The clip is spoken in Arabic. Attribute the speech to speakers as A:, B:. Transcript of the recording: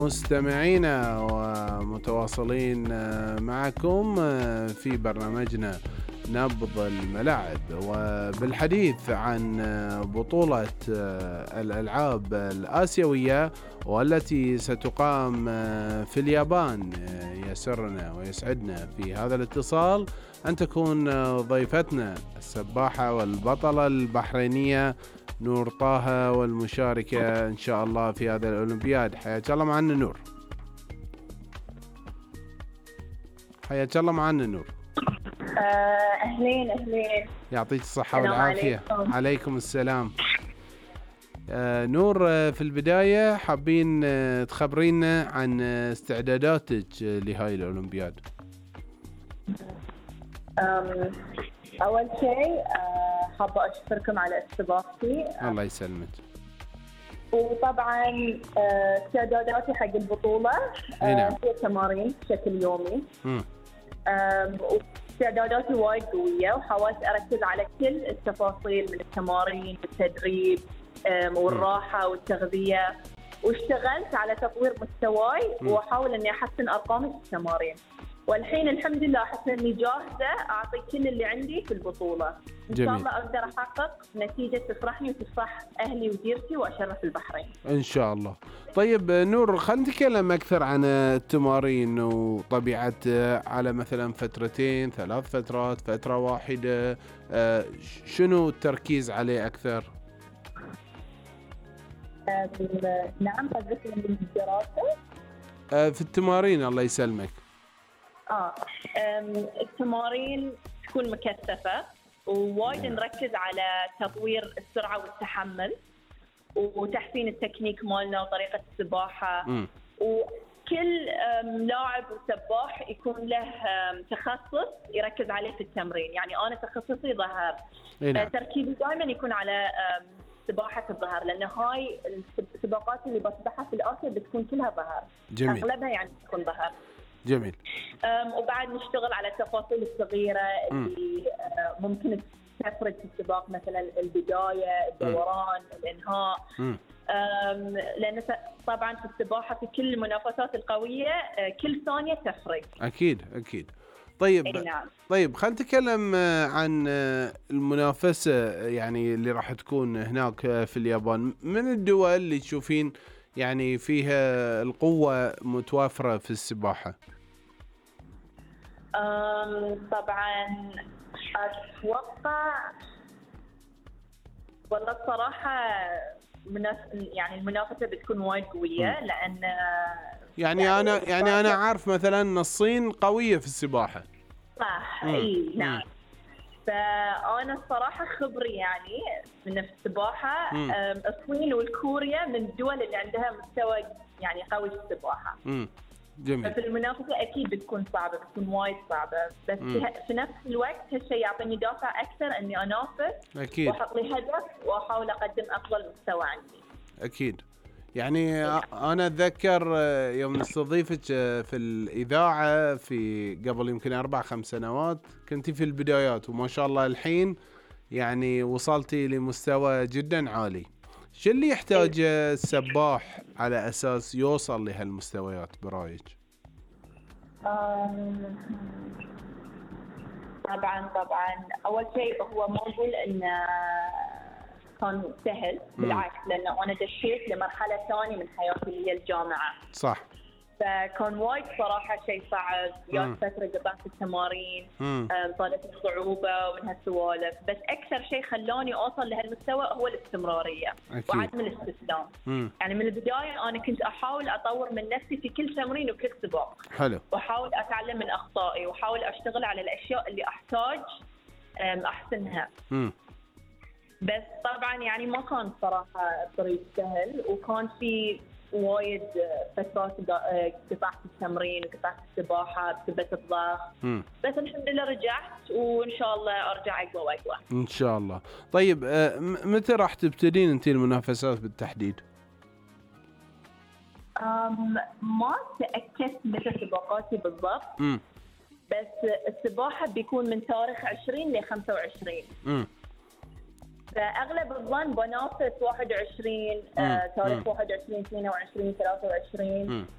A: مستمعينا ومتواصلين معكم في برنامجنا نبض الملاعب، وبالحديث عن بطولة الألعاب الآسيوية والتي ستقام في اليابان. يسرنا ويسعدنا في هذا الاتصال أن تكون ضيفتنا السباحة والبطلة البحرينية نور طه، والمشاركة إن شاء الله في هذا الأولمبياد. حياك الله معنا نور. حياك الله معنا نور.
B: أهلين
A: يعطيك الصحة والعافية. عليكم السلام. نور، في البداية حابين تخبرينا عن استعداداتك لهاي الأولمبياد.
B: أول شيء حابة أشكركم على استضافتي.
A: الله يسلمك.
B: وطبعا استعداداتي حق البطولة هي تمارين بشكل يومي. واستعداداتي وايد قوية، وحاولت أركز على كل التفاصيل من التمارين والتدريب والراحة والتغذية، واشتغلت على تطوير مستواي وأحاول أني أحسن أرقامي في التمارين. والحين الحمد لله أحس أني جاهزة أعطي كل اللي عندي في البطولة. إن شاء الله أقدر أحقق نتيجة تفرحني وتفرح أهلي وديرتي وأشرف البحرين إن
A: شاء الله. طيب نور، خلينا نتكلم أكثر عن التمارين وطبيعتها، على مثلا فترتين، 3 فترات، فترة واحدة، شنو التركيز عليه أكثر؟
B: نعم، قصدك من الدراسة؟
A: في التمارين الله يسلمك.
B: التمارين تكون مكثفة، ووايد نركز على تطوير السرعة والتحمل وتحسين التكنيك مالنا وطريقة السباحة. وكل لاعب وسباح يكون له تخصص يركز عليه في التمرين. يعني أنا تخصصي ظهر، تركيزي دائما يكون على سباحة الظهر، لأن هاي السباقات اللي بسبحها في الآسيا بتكون كلها ظهر.
A: جميل.
B: أغلبها يعني تكون ظهر.
A: جميل.
B: وبعد نشتغل على التفاصيل الصغيرة اللي ممكن تفرق في السباق، مثلا البداية، الدوران، الإنهاء. لأن طبعا في السباحة في كل المنافسات القوية كل ثانية تفرق.
A: أكيد. طيب.
B: نعم.
A: طيب خلينا نتكلم عن المنافسة يعني اللي راح تكون هناك في اليابان. من الدول اللي تشوفين يعني فيها القوة متوافرة في السباحة؟
B: طبعا أتوقع، والله الصراحة يعني المنافسة بتكون وايد قوية، لأن
A: يعني أنا عارف مثلا أن الصين قوية في السباحة.
B: صح. نعم. فأنا الصراحة خبري يعني من السباحة، الصين والكوريا من الدول اللي عندها مستوى يعني قوي في السباحة.
A: جميل.
B: ففي المنافسة أكيد بتكون صعبة، بتكون وايد صعبة، بس في نفس الوقت هالشيء يعطيني دافع أكثر إني أنافس.
A: أكيد.
B: وأحط لي هدف وأحاول أقدم أفضل مستوى عندي.
A: أكيد. يعني أنا أتذكر يوم نستضيفك في الإذاعة في قبل يمكن 4-5 سنوات، كنتي في البدايات، وما شاء الله الحين يعني وصلتي لمستوى جدا عالي. شو اللي يحتاج السباح على أساس يوصل لهالمستويات برأيك؟
B: طبعا أول شيء هو ما أقول إنه كان سهل، بالعكس، لأنه أنا دشيت لمرحلة ثانية من حياتي اللي هي الجامعة.
A: صح.
B: فكان وايد صراحة شيء صعب، جات فترة قطعت التمارين، صارت صعوبة ومن هالسوالف، بس أكثر شيء خلاني أوصل لهالمستوى هو الاستمرارية وعدم الاستسلام. يعني من البداية أنا كنت أحاول أطور من نفسي في كل تمرين وكل سباق.
A: حلو.
B: وأحاول أتعلم من أخطائي وأحاول أشتغل على الأشياء اللي أحتاج أحسنها. بس طبعا يعني ما كان صراحة الطريق سهل، وكان في وايد فترات قطعت التمرين وقطعت السباحة بسبب الضغط. بس الحمد لله رجعت، وإن شاء الله أرجع أقوى وأقوى
A: إن شاء الله. طيب متى راح تبتدين أنت المنافسات بالتحديد؟
B: ما تأكدت متى سباقاتي بالضبط. بس السباحة بيكون من تاريخ 20 ل 25. فأغلب الظن بنافس 21 تاريخ 21 22 23